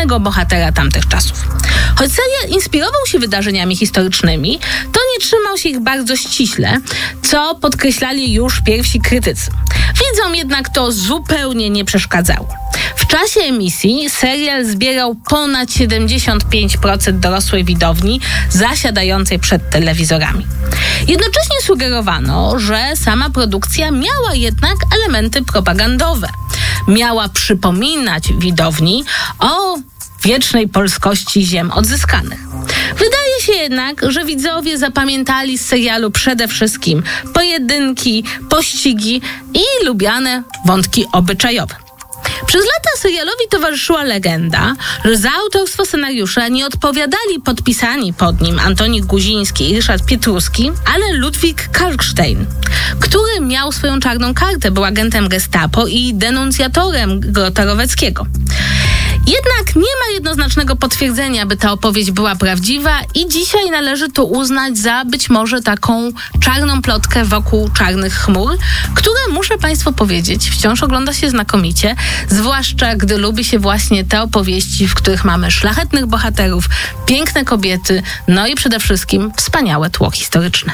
głównego bohatera tamtych czasów. Choć serial inspirował się wydarzeniami historycznymi, to nie trzymał się ich bardzo ściśle, co podkreślali już pierwsi krytycy. Widzom jednak to zupełnie nie przeszkadzało. W czasie emisji serial zbierał ponad 75% dorosłej widowni zasiadającej przed telewizorami. Jednocześnie sugerowano, że sama produkcja miała jednak elementy propagandowe. Miała przypominać widowni o wiecznej polskości ziem odzyskanych. Wydaje się jednak, że widzowie zapamiętali z serialu przede wszystkim pojedynki, pościgi i lubiane wątki obyczajowe. Przez lata serialowi towarzyszyła legenda, że za autorstwo scenariusza nie odpowiadali podpisani pod nim Antoni Guziński i Ryszard Pietruski, ale Ludwik Kalkstein, który miał swoją czarną kartę, był agentem Gestapo i denuncjatorem Grota-Roweckiego. Jednak nie ma jednoznacznego potwierdzenia, by ta opowieść była prawdziwa i dzisiaj należy to uznać za być może taką czarną plotkę wokół czarnych chmur, które, muszę Państwu powiedzieć, wciąż ogląda się znakomicie, zwłaszcza gdy lubi się właśnie te opowieści, w których mamy szlachetnych bohaterów, piękne kobiety, no i przede wszystkim wspaniałe tło historyczne.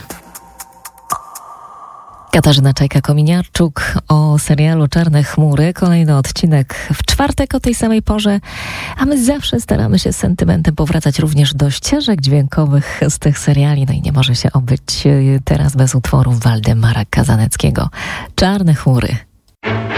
Katarzyna Czajka-Kominiarczuk o serialu Czarne chmury. Kolejny odcinek w czwartek o tej samej porze, a my zawsze staramy się z sentymentem powracać również do ścieżek dźwiękowych z tych seriali. No i nie może się obyć teraz bez utworów Waldemara Kazaneckiego. Czarne chmury.